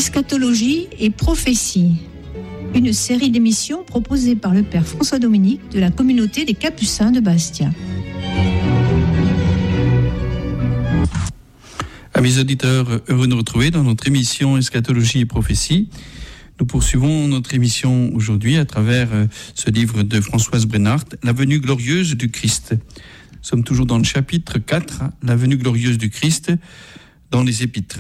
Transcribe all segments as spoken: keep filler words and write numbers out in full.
Eschatologie et prophétie, une série d'émissions proposée par le Père François Dominique de la communauté des Capucins de Bastia. Amis auditeurs, heureux de nous retrouver dans notre émission Eschatologie et prophétie. Nous poursuivons notre émission aujourd'hui à travers ce livre de Françoise Brennart, La venue glorieuse du Christ. Nous sommes toujours dans le chapitre quatre, La venue glorieuse du Christ, dans les Épîtres.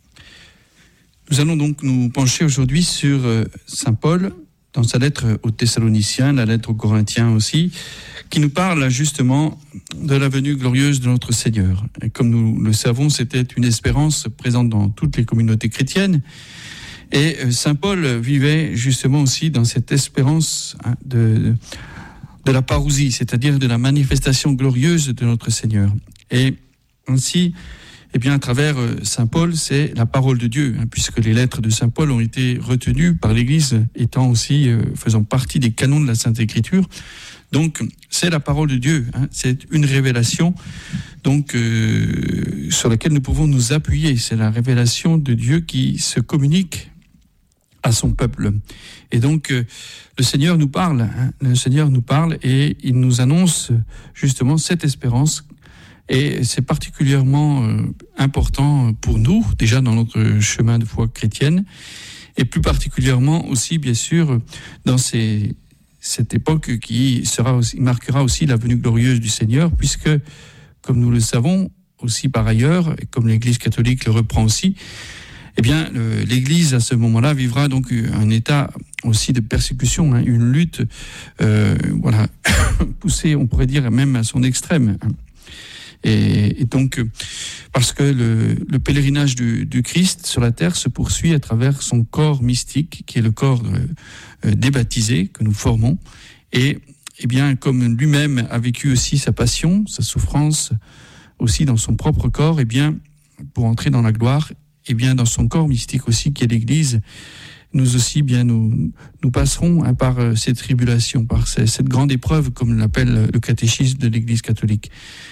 Nous allons donc nous pencher aujourd'hui sur Saint Paul, dans sa lettre aux Thessaloniciens, la lettre aux Corinthiens aussi, qui nous parle justement de la venue glorieuse de notre Seigneur. Et comme nous le savons, c'était une espérance présente dans toutes les communautés chrétiennes. Et Saint Paul vivait justement aussi dans cette espérance de, de la parousie, c'est-à-dire de la manifestation glorieuse de notre Seigneur. Et ainsi, eh bien, à travers Saint Paul, c'est la parole de Dieu, hein, puisque les lettres de Saint Paul ont été retenues par l'Église, étant aussi euh, faisant partie des canons de la Sainte Écriture. Donc, c'est la parole de Dieu, hein, c'est une révélation, donc euh, sur laquelle nous pouvons nous appuyer. C'est la révélation de Dieu qui se communique à son peuple. Et donc, euh, le Seigneur nous parle, hein, le Seigneur nous parle, et il nous annonce justement cette espérance. Et c'est particulièrement euh, important pour nous, déjà dans notre chemin de foi chrétienne, et plus particulièrement aussi, bien sûr, dans ces, cette époque qui sera aussi, marquera aussi la venue glorieuse du Seigneur, puisque, comme nous le savons aussi par ailleurs, et comme l'Église catholique le reprend aussi, eh bien, le, l'Église à ce moment-là vivra donc un état aussi de persécution, hein, une lutte, euh, voilà, poussée, on pourrait dire même à son extrême. Hein. Et, et donc, parce que le, le pèlerinage du, du Christ sur la terre se poursuit à travers son corps mystique, qui est le corps euh, des baptisés que nous formons. Et, et bien, comme lui-même a vécu aussi sa passion, sa souffrance, aussi dans son propre corps, et bien, pour entrer dans la gloire, et bien, dans son corps mystique aussi, qui est l'Église, nous aussi, bien, nous, nous passerons hein, par euh, ces tribulations, par ces, cette grande épreuve, comme l'appelle le catéchisme de l'Église catholique.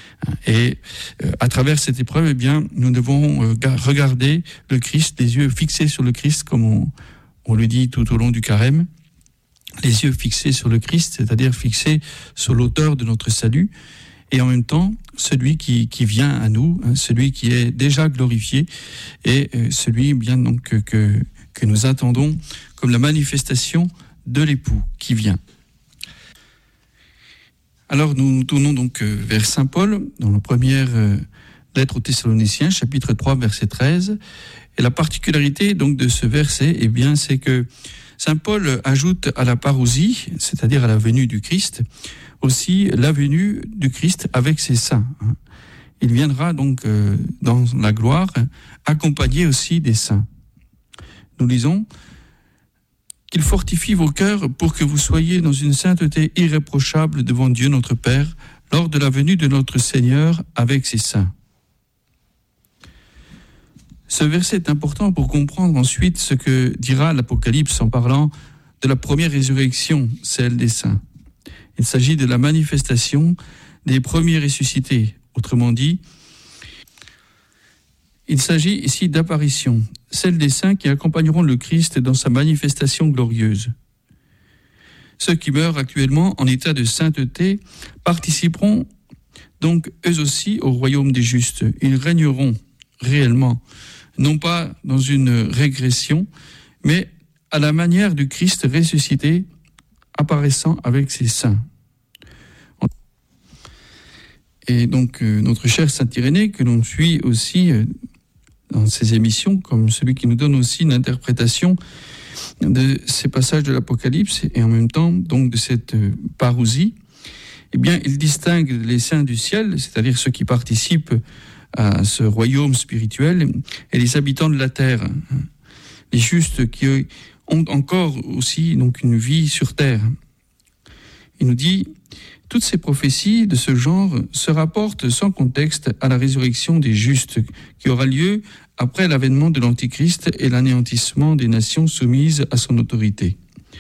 Et euh, à travers cette épreuve, eh bien, nous devons euh, regarder le Christ, les yeux fixés sur le Christ, comme on, on le dit tout au long du carême, les yeux fixés sur le Christ, c'est-à-dire fixés sur l'auteur de notre salut, et en même temps, celui qui, qui vient à nous, hein, celui qui est déjà glorifié, et euh, celui bien donc que, que, que nous attendons comme la manifestation de l'époux qui vient. Alors nous nous tournons donc vers Saint Paul, dans la première lettre aux Thessaloniciens, chapitre trois, verset treize. Et la particularité donc de ce verset, eh bien, c'est que Saint Paul ajoute à la parousie, c'est-à-dire à la venue du Christ, aussi la venue du Christ avec ses saints. Il viendra donc dans la gloire, accompagné aussi des saints. Nous lisons qu'il fortifie vos cœurs pour que vous soyez dans une sainteté irréprochable devant Dieu notre Père, lors de la venue de notre Seigneur avec ses saints. Ce verset est important pour comprendre ensuite ce que dira l'Apocalypse en parlant de la première résurrection, celle des saints. Il s'agit de la manifestation des premiers ressuscités, autrement dit, il s'agit ici d'apparition, celle des saints qui accompagneront le Christ dans sa manifestation glorieuse. Ceux qui meurent actuellement en état de sainteté participeront donc eux aussi au royaume des justes. Ils régneront réellement, non pas dans une régression, mais à la manière du Christ ressuscité apparaissant avec ses saints. Et donc notre cher Saint Irénée, que l'on suit aussi dans ces émissions, comme celui qui nous donne aussi une interprétation de ces passages de l'Apocalypse et en même temps donc de cette parousie, eh bien, il distingue les saints du ciel, c'est-à-dire ceux qui participent à ce royaume spirituel, et les habitants de la terre, les justes qui ont encore aussi donc une vie sur terre. Il nous dit: toutes ces prophéties de ce genre se rapportent sans contexte à la résurrection des justes qui aura lieu après l'avènement de l'Antichrist et l'anéantissement des nations soumises à son autorité.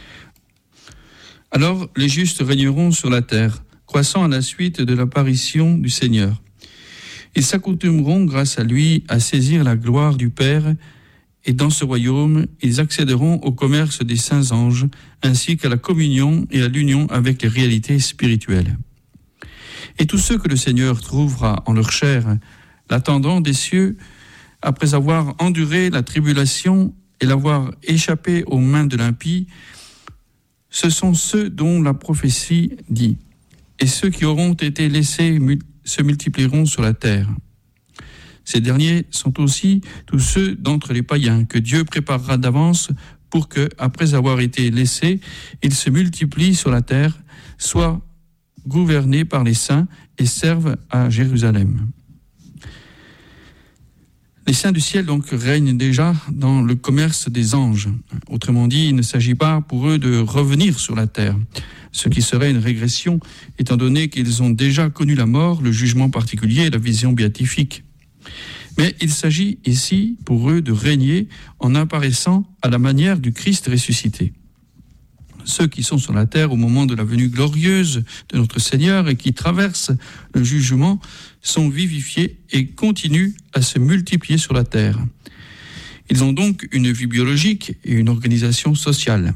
Alors les justes régneront sur la terre, croissant à la suite de l'apparition du Seigneur. Ils s'accoutumeront grâce à lui à saisir la gloire du Père Et dans ce royaume, ils accéderont au commerce des saints anges, ainsi qu'à la communion et à l'union avec les réalités spirituelles. Et tous ceux que le Seigneur trouvera en leur chair, l'attendant des cieux, après avoir enduré la tribulation et l'avoir échappé aux mains de l'impie, ce sont ceux dont la prophétie dit « Et ceux qui auront été laissés se multiplieront sur la terre ». Ces derniers sont aussi tous ceux d'entre les païens que Dieu préparera d'avance pour que, après avoir été laissés, ils se multiplient sur la terre, soient gouvernés par les saints et servent à Jérusalem. Les saints du ciel donc règnent déjà dans le commerce des anges. Autrement dit, il ne s'agit pas pour eux de revenir sur la terre, ce qui serait une régression, étant donné qu'ils ont déjà connu la mort, le jugement particulier et la vision béatifique. Mais il s'agit ici pour eux de régner en apparaissant à la manière du Christ ressuscité. Ceux qui sont sur la terre au moment de la venue glorieuse de notre Seigneur et qui traversent le jugement sont vivifiés et continuent à se multiplier sur la terre. Ils ont donc une vie biologique et une organisation sociale.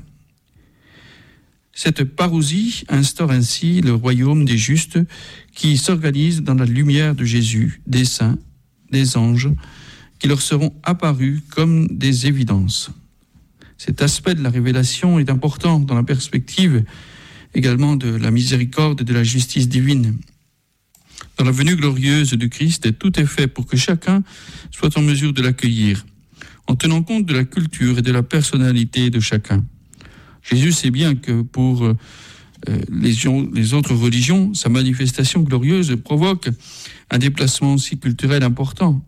Cette parousie instaure ainsi le royaume des justes qui s'organise dans la lumière de Jésus, des saints, des anges, qui leur seront apparus comme des évidences. Cet aspect de la révélation est important dans la perspective également de la miséricorde et de la justice divine. Dans la venue glorieuse du Christ, tout est fait pour que chacun soit en mesure de l'accueillir, en tenant compte de la culture et de la personnalité de chacun. Jésus sait bien que pour euh, les, les autres religions, sa manifestation glorieuse provoque un déplacement aussi culturel important.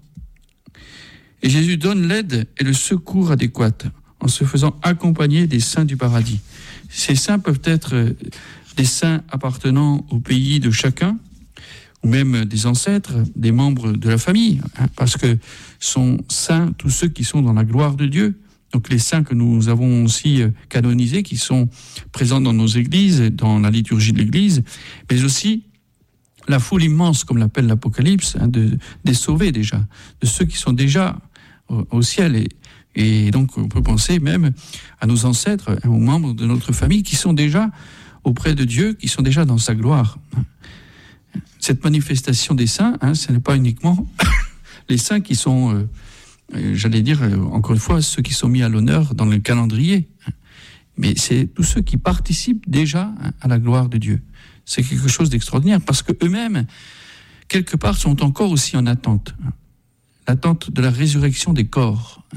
Et Jésus donne l'aide et le secours adéquat en se faisant accompagner des saints du paradis. Ces saints peuvent être des saints appartenant au pays de chacun, ou même des ancêtres, des membres de la famille, hein, parce que sont saints tous ceux qui sont dans la gloire de Dieu. Donc les saints que nous avons aussi canonisés, qui sont présents dans nos églises, dans la liturgie de l'église, mais aussi la foule immense, comme l'appelle l'Apocalypse, hein, de, des sauvés déjà, de ceux qui sont déjà au, au ciel. Et, et donc on peut penser même à nos ancêtres, hein, aux membres de notre famille qui sont déjà auprès de Dieu, qui sont déjà dans sa gloire. Cette manifestation des saints, hein, ce n'est pas uniquement les saints qui sont, euh, j'allais dire, euh, encore une fois, ceux qui sont mis à l'honneur dans le calendrier, mais c'est tous ceux qui participent déjà hein, à la gloire de Dieu. C'est quelque chose d'extraordinaire, parce qu'eux-mêmes, quelque part, sont encore aussi en attente. L'attente de la résurrection des corps.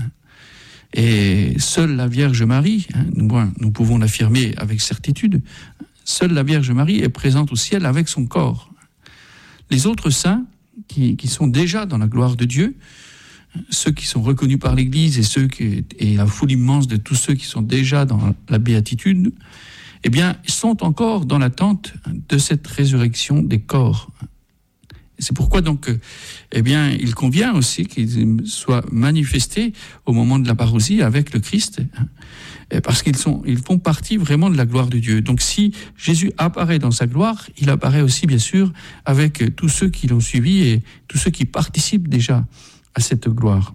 Et seule la Vierge Marie, nous, nous pouvons l'affirmer avec certitude, seule la Vierge Marie est présente au ciel avec son corps. Les autres saints, qui, qui sont déjà dans la gloire de Dieu, ceux qui sont reconnus par l'Église et, ceux qui, et la foule immense de tous ceux qui sont déjà dans la béatitude, eh bien, sont encore dans l'attente de cette résurrection des corps. C'est pourquoi donc, eh bien, il convient aussi qu'ils soient manifestés au moment de la parousie avec le Christ, parce qu'ils sont, ils font partie vraiment de la gloire de Dieu. Donc, si Jésus apparaît dans sa gloire, il apparaît aussi, bien sûr, avec tous ceux qui l'ont suivi et tous ceux qui participent déjà à cette gloire.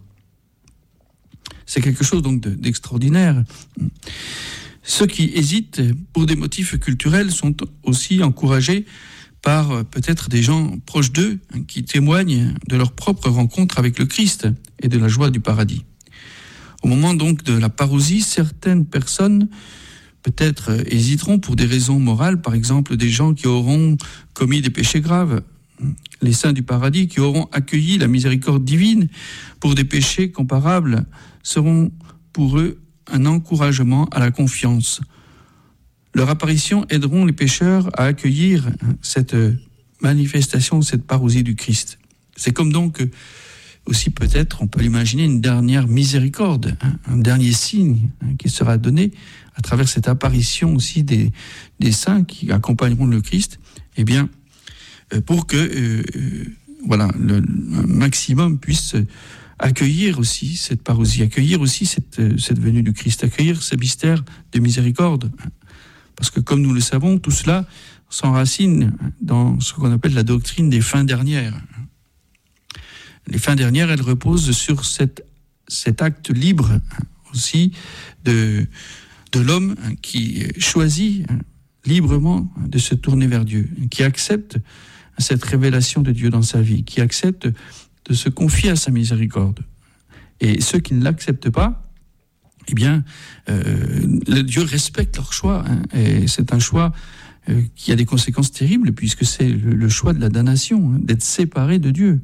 C'est quelque chose donc d'extraordinaire. Ceux qui hésitent pour des motifs culturels sont aussi encouragés par peut-être des gens proches d'eux qui témoignent de leur propre rencontre avec le Christ et de la joie du paradis. Au moment donc de la parousie, certaines personnes peut-être hésiteront pour des raisons morales, par exemple des gens qui auront commis des péchés graves, les saints du paradis qui auront accueilli la miséricorde divine pour des péchés comparables seront pour eux un encouragement à la confiance. Leur apparition aideront les pécheurs à accueillir cette manifestation, cette parousie du Christ. C'est comme donc aussi peut-être, on peut l'imaginer, une dernière miséricorde, un dernier signe qui sera donné à travers cette apparition aussi des, des saints qui accompagneront le Christ, eh bien, pour que euh, voilà, le, le maximum puisse accueillir aussi cette parousie, accueillir aussi cette, cette venue du Christ, accueillir ce mystère de miséricorde. Parce que comme nous le savons, tout cela s'enracine dans ce qu'on appelle la doctrine des fins dernières. Les fins dernières, elles reposent sur cette, cet acte libre hein, aussi de, de l'homme hein, qui choisit hein, librement hein, de se tourner vers Dieu, qui accepte cette révélation de Dieu dans sa vie, qui accepte de se confier à sa miséricorde. Et ceux qui ne l'acceptent pas, eh bien, euh, le Dieu respecte leur choix. Hein, et c'est un choix euh, qui a des conséquences terribles, puisque c'est le, le choix de la damnation, hein, d'être séparé de Dieu.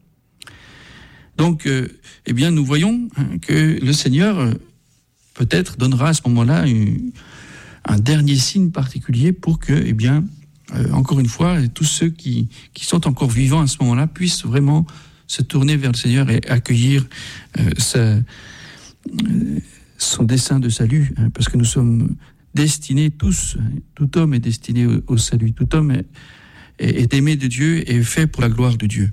Donc, euh, eh bien, nous voyons hein, que le Seigneur, euh, peut-être, donnera à ce moment-là une, un dernier signe particulier pour que, eh bien, Euh, encore une fois, tous ceux qui, qui sont encore vivants à ce moment-là puissent vraiment se tourner vers le Seigneur et accueillir euh, sa, euh, son dessein de salut, hein, parce que nous sommes destinés tous, tout homme est destiné au, au salut, tout homme est, est, est aimé de Dieu et est fait pour la gloire de Dieu.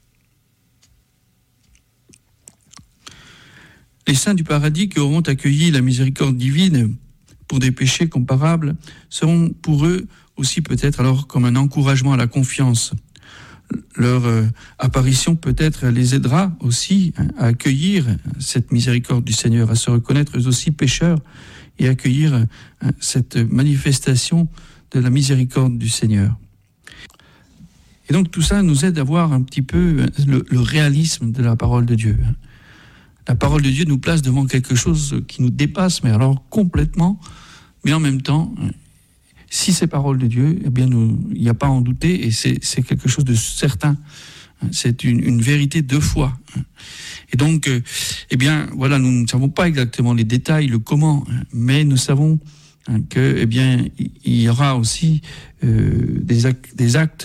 Les saints du paradis qui auront accueilli la miséricorde divine pour des péchés comparables seront pour eux aussi peut-être alors comme un encouragement à la confiance. Leur euh, apparition peut-être les aidera aussi hein, à accueillir cette miséricorde du Seigneur, à se reconnaître eux aussi pécheurs et accueillir hein, cette manifestation de la miséricorde du Seigneur. Et donc tout ça nous aide à voir un petit peu le, le réalisme de la parole de Dieu. La parole de Dieu nous place devant quelque chose qui nous dépasse, mais alors complètement, mais en même temps, si c'est parole de Dieu, eh bien, il n'y a pas à en douter, et c'est, c'est quelque chose de certain. C'est une, une vérité de foi. Et donc, euh, eh bien, voilà, nous ne savons pas exactement les détails, le comment, mais nous savons hein, que, eh bien, il y aura aussi euh, des actes, des actes,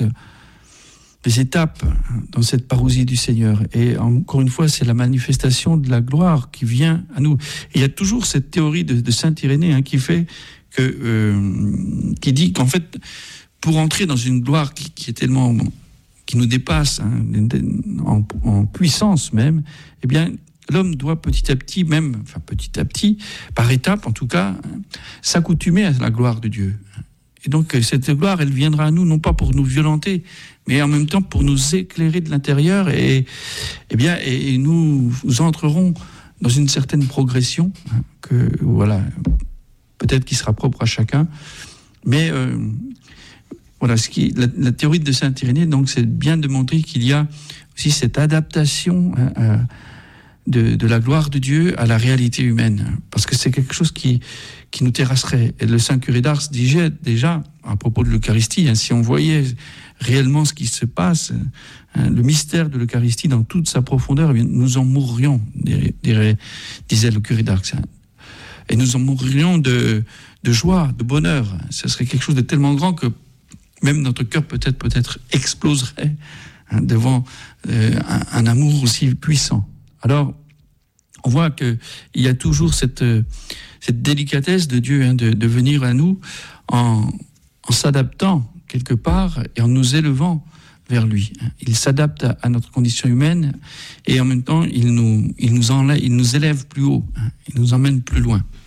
des étapes dans cette parousie du Seigneur. Et encore une fois, c'est la manifestation de la gloire qui vient à nous. Et il y a toujours cette théorie de, de Saint Irénée hein, qui fait que, euh, qui dit qu'en fait, pour entrer dans une gloire qui, qui est tellement, qui nous dépasse, hein, en, en puissance même, eh bien, l'homme doit petit à petit, même, enfin petit à petit, par étapes en tout cas, hein, s'accoutumer à la gloire de Dieu. Et donc, cette gloire, elle viendra à nous, non pas pour nous violenter, mais en même temps pour nous éclairer de l'intérieur, et, eh bien, et nous, nous entrerons dans une certaine progression, hein, que, voilà, peut-être qui sera propre à chacun, mais euh, voilà, ce qui, la, la théorie de Saint Irénée, donc, c'est bien de montrer qu'il y a aussi cette adaptation hein, à, de, de la gloire de Dieu à la réalité humaine, parce que c'est quelque chose qui, qui nous terrasserait. Et le Saint Curé d'Ars disait déjà, à propos de l'Eucharistie, hein, si on voyait réellement ce qui se passe, hein, le mystère de l'Eucharistie dans toute sa profondeur, eh bien, nous en mourrions, dirait, disait le Curé d'Ars. Hein. Et nous en mourrions de, de joie, de bonheur. Ce serait quelque chose de tellement grand que même notre cœur peut-être, peut-être exploserait hein, devant euh, un, un amour aussi puissant. Alors, on voit qu'il y a toujours cette, cette délicatesse de Dieu hein, de, de venir à nous en, en s'adaptant quelque part et en nous élevant vers lui. Il s'adapte à, à notre condition humaine et en même temps, il nous, il nous, enlève, il nous élève plus haut, hein, il nous emmène plus loin.